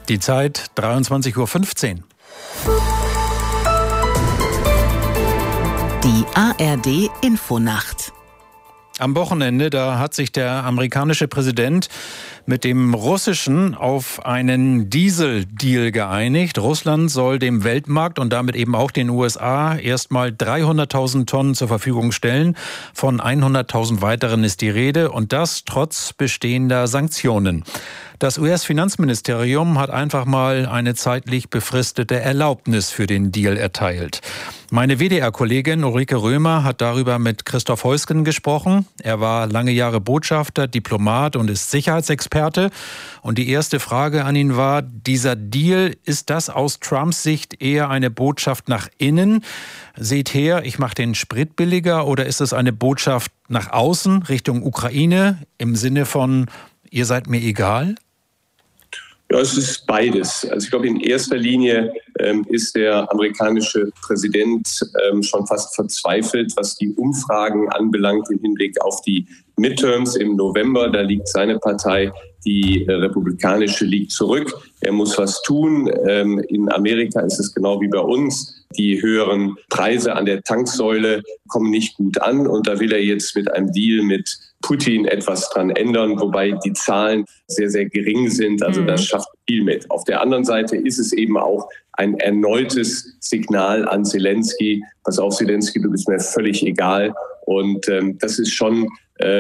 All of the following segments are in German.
Die Zeit 23:15 Uhr. Die ARD Infonacht. Am Wochenende, da hat sich der amerikanische Präsident mit dem russischen auf einen Dieseldeal geeinigt. Russland soll dem Weltmarkt und damit eben auch den USA erstmal 300.000 Tonnen zur Verfügung stellen. Von 100.000 weiteren ist die Rede, und das trotz bestehender Sanktionen. Das US-Finanzministerium hat einfach mal eine zeitlich befristete Erlaubnis für den Deal erteilt. Meine WDR-Kollegin Ulrike Römer hat darüber mit Christoph Heusgen gesprochen. Er war lange Jahre Botschafter, Diplomat und ist Sicherheitsexperte. Und die erste Frage an ihn war: Dieser Deal, ist das aus Trumps Sicht eher eine Botschaft nach innen? Seht her, ich mache den Sprit billiger, oder ist es eine Botschaft nach außen, Richtung Ukraine, im Sinne von, ihr seid mir egal? Ja, es ist beides. Also ich glaube, in erster Linie ist der amerikanische Präsident schon fast verzweifelt, was die Umfragen anbelangt im Hinblick auf die Midterms im November. Da liegt seine Partei, die republikanische, liegt zurück. Er muss was tun. In Amerika ist es genau wie bei uns. Die höheren Preise an der Tanksäule kommen nicht gut an. Und da will er jetzt mit einem Deal mit Putin etwas dran ändern, wobei die Zahlen sehr, sehr gering sind. Also das schafft viel mit. Auf der anderen Seite ist es eben auch ein erneutes Signal an Zelensky. Pass auf, Zelensky, du bist mir völlig egal. Und das ist schon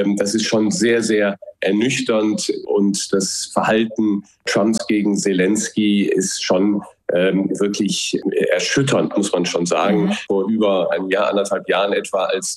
sehr, sehr ernüchternd. Und das Verhalten Trumps gegen Zelensky ist schon wirklich erschütternd, muss man schon sagen. Vor über einem Jahr, 1,5 Jahren etwa, als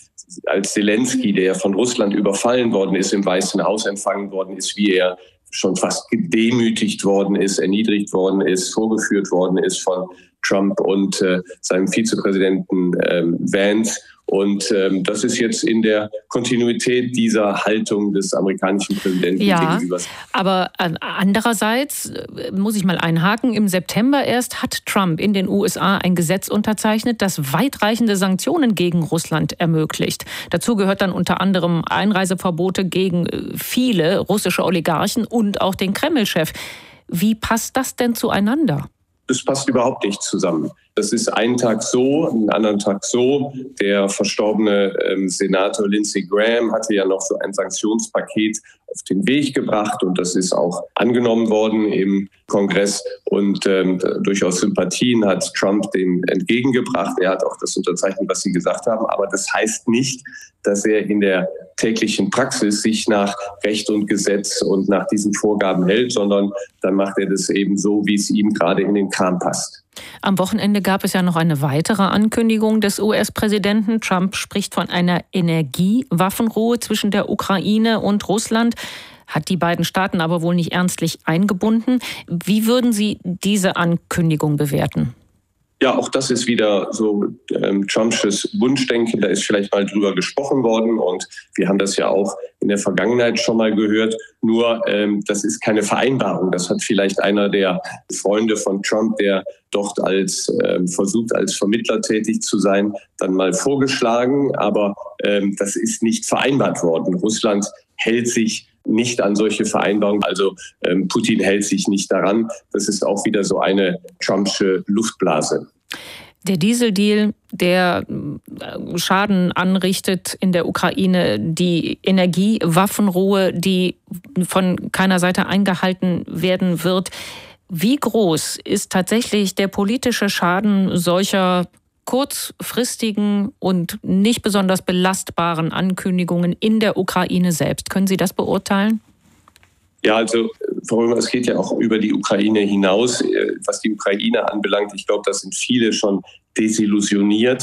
Zelensky, der von Russland überfallen worden ist, im Weißen Haus empfangen worden ist, wie er schon fast gedemütigt worden ist, erniedrigt worden ist, vorgeführt worden ist von Trump und seinem Vizepräsidenten Vance. Und das ist jetzt in der Kontinuität dieser Haltung des amerikanischen Präsidenten gegenüber. Aber andererseits muss ich mal einhaken, im September erst hat Trump in den USA ein Gesetz unterzeichnet, das weitreichende Sanktionen gegen Russland ermöglicht. Dazu gehört dann unter anderem Einreiseverbote gegen viele russische Oligarchen und auch den Kreml-Chef. Wie passt das denn zueinander? Das passt überhaupt nicht zusammen. Das ist einen Tag so, einen anderen Tag so. Der verstorbene Senator Lindsey Graham hatte ja noch so ein Sanktionspaket auf den Weg gebracht, und das ist auch angenommen worden im Kongress, und durchaus Sympathien hat Trump dem entgegengebracht. Er hat auch das unterzeichnet, was Sie gesagt haben, aber das heißt nicht, dass er in der täglichen Praxis sich nach Recht und Gesetz und nach diesen Vorgaben hält, sondern dann macht er das eben so, wie es ihm gerade in den Kram passt. Am Wochenende gab es ja noch eine weitere Ankündigung des US-Präsidenten. Trump spricht von einer Energiewaffenruhe zwischen der Ukraine und Russland, hat die beiden Staaten aber wohl nicht ernstlich eingebunden. Wie würden Sie diese Ankündigung bewerten? Ja, auch das ist wieder so Trumpsches Wunschdenken. Da ist vielleicht mal drüber gesprochen worden, und wir haben das ja auch in der Vergangenheit schon mal gehört. Nur das ist keine Vereinbarung. Das hat vielleicht einer der Freunde von Trump, der dort versucht, als Vermittler tätig zu sein, dann mal vorgeschlagen. Aber das ist nicht vereinbart worden. Russland hält sich nicht an solche Vereinbarungen. Also Putin hält sich nicht daran. Das ist auch wieder so eine Trumpsche Luftblase. Der Dieseldeal, der Schaden anrichtet in der Ukraine, die Energiewaffenruhe, die von keiner Seite eingehalten werden wird. Wie groß ist tatsächlich der politische Schaden solcher kurzfristigen und nicht besonders belastbaren Ankündigungen in der Ukraine selbst? Können Sie das beurteilen? Ja, also Frau Römer, es geht ja auch über die Ukraine hinaus. Was die Ukraine anbelangt, ich glaube, da sind viele schon desillusioniert,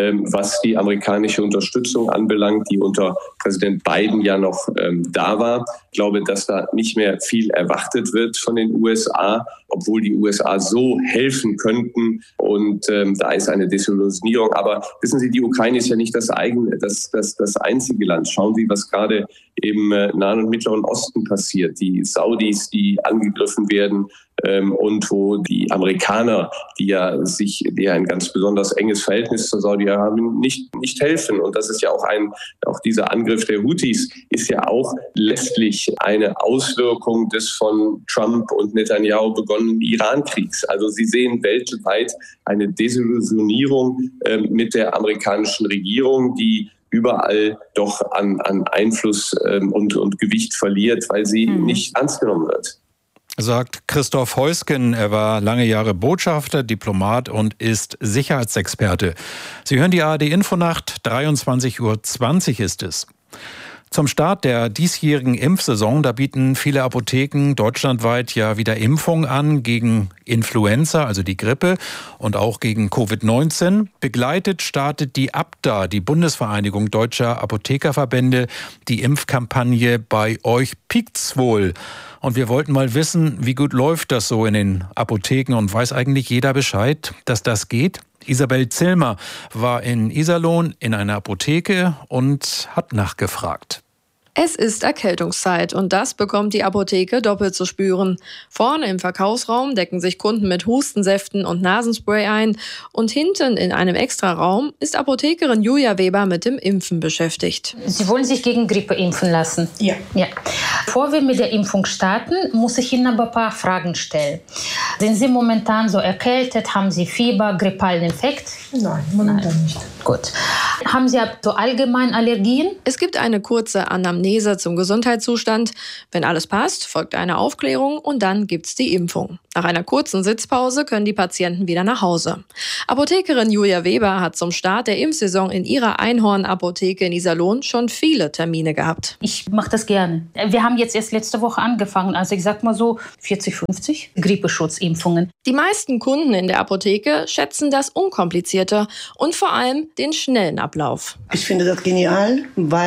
was die amerikanische Unterstützung anbelangt, die unter Präsident Biden ja noch da war. Ich glaube, dass da nicht mehr viel erwartet wird von den USA, obwohl die USA so helfen könnten. Und da ist eine Desillusionierung. Aber wissen Sie, die Ukraine ist ja nicht das einzige Land. Schauen Sie, was gerade im Nahen und Mittleren Osten passiert. Die Saudis Saudis, die angegriffen werden, und wo die Amerikaner, die ja ein ganz besonders enges Verhältnis zur Saudi-Arabien nicht helfen. Und das ist ja auch dieser Angriff der Houthis ist ja auch letztlich eine Auswirkung des von Trump und Netanyahu begonnenen Iran-Kriegs. Also Sie sehen weltweit eine Desillusionierung mit der amerikanischen Regierung, die überall doch an Einfluss und Gewicht verliert, weil sie nicht ernst genommen wird. Sagt Christoph Heusgen. Er war lange Jahre Botschafter, Diplomat und ist Sicherheitsexperte. Sie hören die ARD-Infonacht, 23:20 Uhr ist es. Zum Start der diesjährigen Impfsaison, da bieten viele Apotheken deutschlandweit ja wieder Impfungen an gegen Influenza, also die Grippe, und auch gegen Covid-19. Begleitet startet die ABDA, die Bundesvereinigung Deutscher Apothekerverbände, die Impfkampagne Bei euch piekt's wohl. Und wir wollten mal wissen, wie gut läuft das so in den Apotheken und weiß eigentlich jeder Bescheid, dass das geht? Isabel Zillmer war in Iserlohn in einer Apotheke und hat nachgefragt. Es ist Erkältungszeit und das bekommt die Apotheke doppelt zu spüren. Vorne im Verkaufsraum decken sich Kunden mit Hustensäften und Nasenspray ein und hinten in einem Extraraum ist Apothekerin Julia Weber mit dem Impfen beschäftigt. Sie wollen sich gegen Grippe impfen lassen? Ja. Bevor wir mit der Impfung starten, muss ich Ihnen aber ein paar Fragen stellen. Sind Sie momentan so erkältet? Haben Sie Fieber, grippalen Infekt? Nein, momentan nicht. Gut. Haben Sie so allgemein Allergien? Es gibt eine kurze Anamnese zum Gesundheitszustand. Wenn alles passt, folgt eine Aufklärung und dann gibt's die Impfung. Nach einer kurzen Sitzpause können die Patienten wieder nach Hause. Apothekerin Julia Weber hat zum Start der Impfsaison in ihrer Einhorn-Apotheke in Iserlohn schon viele Termine gehabt. Ich mache das gerne. Wir haben jetzt erst letzte Woche angefangen, also ich sag mal so 40, 50 Grippeschutzimpfungen. Die meisten Kunden in der Apotheke schätzen das Unkomplizierte und vor allem den schnellen Ablauf. Ich finde das genial,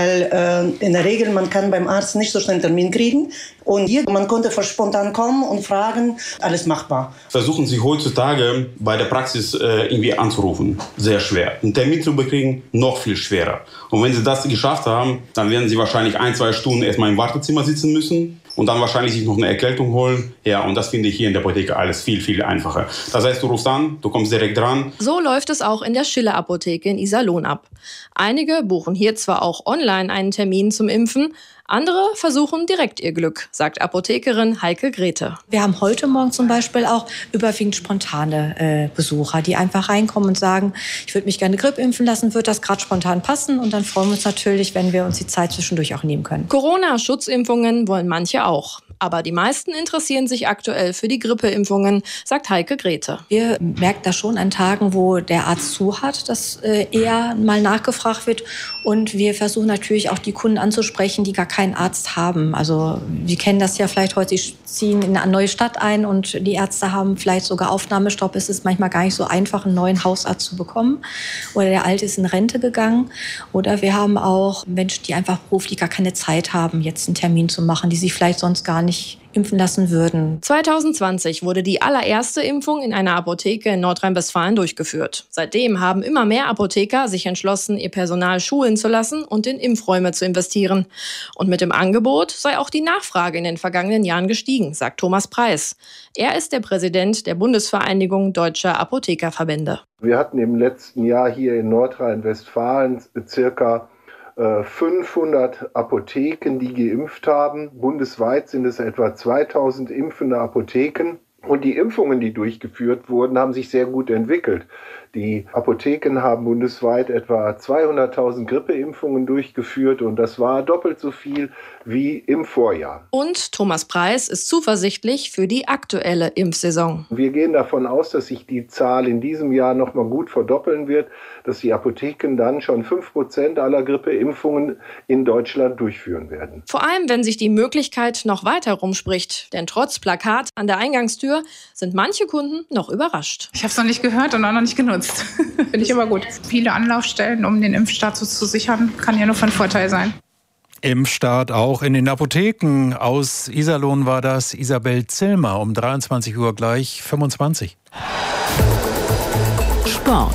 weil in der Regel man kann beim Arzt nicht so schnell einen Termin kriegen. Und hier, man konnte spontan kommen und fragen, alles machbar. Versuchen Sie heutzutage bei der Praxis irgendwie anzurufen. Sehr schwer. Einen Termin zu bekriegen, noch viel schwerer. Und wenn Sie das geschafft haben, dann werden Sie wahrscheinlich 1-2 Stunden erstmal im Wartezimmer sitzen müssen und dann wahrscheinlich sich noch eine Erkältung holen. Ja, und das finde ich hier in der Apotheke alles viel, viel einfacher. Das heißt, du rufst an, du kommst direkt dran. So läuft es auch in der Schiller-Apotheke in Iserlohn ab. Einige buchen hier zwar auch online einen Termin zum Impfen, andere versuchen direkt ihr Glück, sagt Apothekerin Heike Grete. Wir haben heute Morgen zum Beispiel auch überwiegend spontane Besucher, die einfach reinkommen und sagen, ich würde mich gerne Grippe impfen lassen, wird das gerade spontan passen? Und dann freuen wir uns natürlich, wenn wir uns die Zeit zwischendurch auch nehmen können. Corona-Schutzimpfungen wollen manche auch. Aber die meisten interessieren sich aktuell für die Grippeimpfungen, sagt Heike Grete. Wir merken das schon an Tagen, wo der Arzt zu hat, dass eher mal nachgefragt wird. Und wir versuchen natürlich auch die Kunden anzusprechen, die gar keinen Arzt haben. Also wir kennen das ja vielleicht heute, sie ziehen in eine neue Stadt ein und die Ärzte haben vielleicht sogar Aufnahmestopp. Es ist manchmal gar nicht so einfach, einen neuen Hausarzt zu bekommen. Oder der Alte ist in Rente gegangen. Oder wir haben auch Menschen, die einfach beruflich gar keine Zeit haben, jetzt einen Termin zu machen, die sich vielleicht sonst gar nicht impfen lassen würden. 2020 wurde die allererste Impfung in einer Apotheke in Nordrhein-Westfalen durchgeführt. Seitdem haben immer mehr Apotheker sich entschlossen, ihr Personal schulen zu lassen und in Impfräume zu investieren. Und mit dem Angebot sei auch die Nachfrage in den vergangenen Jahren gestiegen, sagt Thomas Preis. Er ist der Präsident der Bundesvereinigung Deutscher Apothekerverbände. Wir hatten im letzten Jahr hier in Nordrhein-Westfalen circa 500 Apotheken, die geimpft haben. Bundesweit sind es etwa 2000 impfende Apotheken. Und die Impfungen, die durchgeführt wurden, haben sich sehr gut entwickelt. Die Apotheken haben bundesweit etwa 200.000 Grippeimpfungen durchgeführt und das war doppelt so viel wie im Vorjahr. Und Thomas Preis ist zuversichtlich für die aktuelle Impfsaison. Wir gehen davon aus, dass sich die Zahl in diesem Jahr noch mal gut verdoppeln wird, dass die Apotheken dann schon 5% aller Grippeimpfungen in Deutschland durchführen werden. Vor allem, wenn sich die Möglichkeit noch weiter rumspricht. Denn trotz Plakat an der Eingangstür sind manche Kunden noch überrascht. Ich habe es noch nicht gehört und auch noch nicht genutzt. Finde ich immer gut. Viele Anlaufstellen, um den Impfstatus zu sichern, kann ja nur von Vorteil sein. Impfstart auch in den Apotheken. Aus Iserlohn war das Isabel Zillmer um 23 Uhr gleich 25. Sport.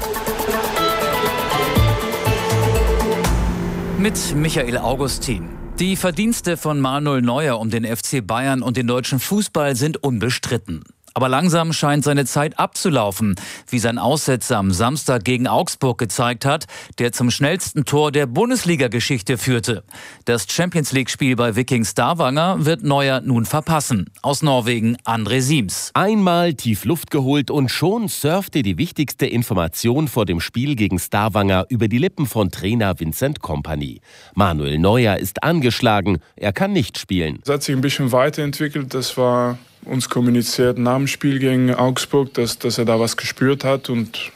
Mit Michael Augustin. Die Verdienste von Manuel Neuer um den FC Bayern und den deutschen Fußball sind unbestritten. Aber langsam scheint seine Zeit abzulaufen, wie sein Aussetzer am Samstag gegen Augsburg gezeigt hat, der zum schnellsten Tor der Bundesliga-Geschichte führte. Das Champions-League-Spiel bei Viking Stavanger wird Neuer nun verpassen. Aus Norwegen André Siems. Einmal tief Luft geholt und schon surfte die wichtigste Information vor dem Spiel gegen Stavanger über die Lippen von Trainer Vincent Kompany. Manuel Neuer ist angeschlagen, er kann nicht spielen. Es hat sich ein bisschen weiterentwickelt, das war uns kommuniziert nach dem Spiel gegen Augsburg, dass er da was gespürt hat, und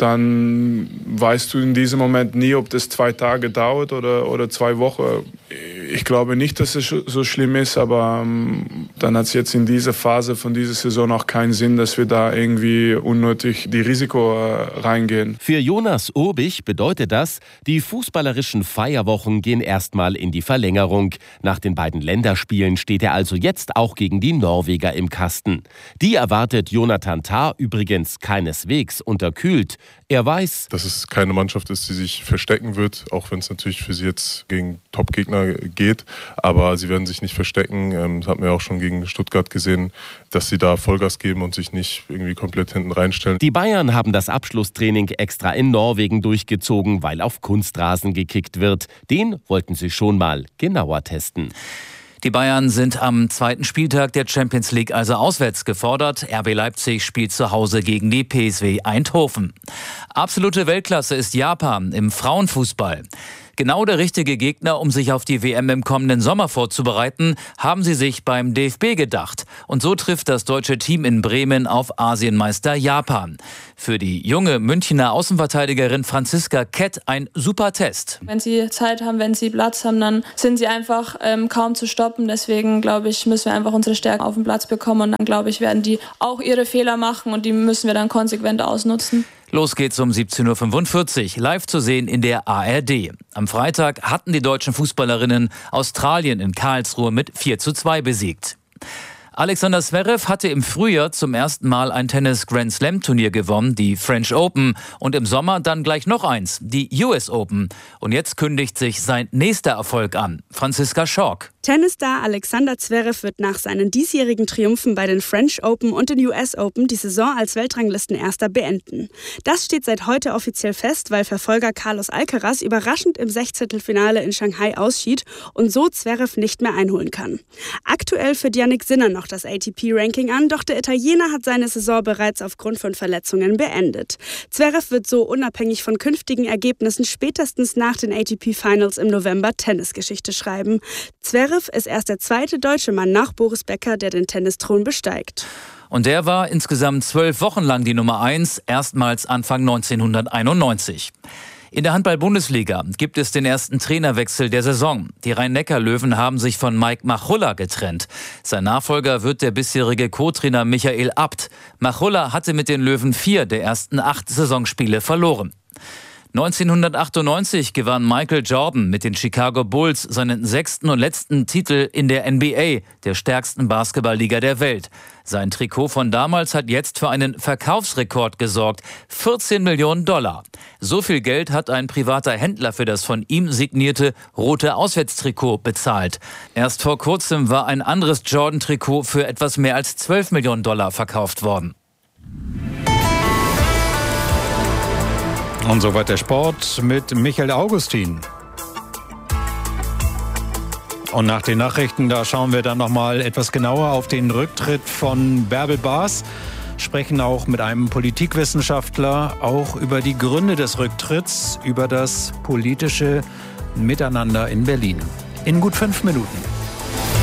dann weißt du in diesem Moment nie, ob das 2 Tage dauert oder 2 Wochen. Ich glaube nicht, dass es so schlimm ist, aber dann hat es jetzt in dieser Phase von dieser Saison auch keinen Sinn, dass wir da irgendwie unnötig die Risiko reingehen. Für Jonas Urbich bedeutet das, die fußballerischen Feierwochen gehen erstmal in die Verlängerung. Nach den beiden Länderspielen steht er also jetzt auch gegen die Norweger im Kasten. Die erwartet Jonathan Tah übrigens keineswegs unterkühlt. Er weiß, dass es keine Mannschaft ist, die sich verstecken wird, auch wenn es natürlich für sie jetzt gegen Top-Gegner geht. Aber sie werden sich nicht verstecken. Das hat man ja auch schon gegen Stuttgart gesehen, dass sie da Vollgas geben und sich nicht irgendwie komplett hinten reinstellen. Die Bayern haben das Abschlusstraining extra in Norwegen durchgezogen, weil auf Kunstrasen gekickt wird. Den wollten sie schon mal genauer testen. Die Bayern sind am 2. Spieltag der Champions League also auswärts gefordert. RB Leipzig spielt zu Hause gegen die PSV Eindhoven. Absolute Weltklasse ist Japan im Frauenfußball. Genau der richtige Gegner, um sich auf die WM im kommenden Sommer vorzubereiten, haben sie sich beim DFB gedacht. Und so trifft das deutsche Team in Bremen auf Asienmeister Japan. Für die junge Münchner Außenverteidigerin Franziska Kett ein super Test. Wenn sie Zeit haben, wenn sie Platz haben, dann sind sie einfach kaum zu stoppen. Deswegen, glaube ich, müssen wir einfach unsere Stärken auf den Platz bekommen. Und dann, glaube ich, werden die auch ihre Fehler machen und die müssen wir dann konsequent ausnutzen. Los geht's um 17.45 Uhr, live zu sehen in der ARD. Am Freitag hatten die deutschen Fußballerinnen Australien in Karlsruhe mit 4:2 besiegt. Alexander Zverev hatte im Frühjahr zum ersten Mal ein Tennis-Grand-Slam-Turnier gewonnen, die French Open, und im Sommer dann gleich noch eins, die US Open. Und jetzt kündigt sich sein nächster Erfolg an. Franziska Schork. Tennisstar Alexander Zverev wird nach seinen diesjährigen Triumphen bei den French Open und den US Open die Saison als Weltranglistenerster beenden. Das steht seit heute offiziell fest, weil Verfolger Carlos Alcaraz überraschend im Sechzehntelfinale in Shanghai ausschied und so Zverev nicht mehr einholen kann. Aktuell führt Jannik Sinner noch das ATP-Ranking an, doch der Italiener hat seine Saison bereits aufgrund von Verletzungen beendet. Zverev wird so unabhängig von künftigen Ergebnissen spätestens nach den ATP-Finals im November Tennisgeschichte schreiben. Zverev ist erst der zweite deutsche Mann nach Boris Becker, der den Tennisthron besteigt. Und der war insgesamt 12 Wochen lang die Nummer 1, erstmals Anfang 1991. In der Handball-Bundesliga gibt es den ersten Trainerwechsel der Saison. Die Rhein-Neckar-Löwen haben sich von Mike Machulla getrennt. Sein Nachfolger wird der bisherige Co-Trainer Michael Abt. Machulla hatte mit den Löwen 4 der ersten 8 Saisonspiele verloren. 1998 gewann Michael Jordan mit den Chicago Bulls seinen 6. und letzten Titel in der NBA, der stärksten Basketballliga der Welt. Sein Trikot von damals hat jetzt für einen Verkaufsrekord gesorgt. 14 Millionen $. So viel Geld hat ein privater Händler für das von ihm signierte rote Auswärtstrikot bezahlt. Erst vor kurzem war ein anderes Jordan-Trikot für etwas mehr als 12 Millionen $ verkauft worden. Und soweit der Sport mit Michael Augustin. Und nach den Nachrichten, da schauen wir dann nochmal etwas genauer auf den Rücktritt von Bärbel Baas, sprechen auch mit einem Politikwissenschaftler, auch über die Gründe des Rücktritts, über das politische Miteinander in Berlin. In gut 5 Minuten.